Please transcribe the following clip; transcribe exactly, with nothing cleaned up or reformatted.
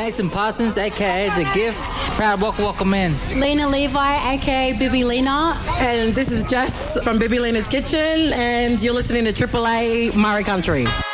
Mason Parsons, a k a. The Gift. Proud welcome, welcome in. Lena Levi, a k a. Bibi Lena. And this is Jess from Bibi Lena's Kitchen, and you're listening to Triple A Murray Country.